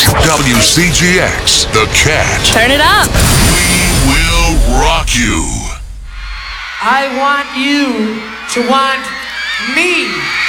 WCGX, The Cat. Turn it up. We will rock you. I want you to want me.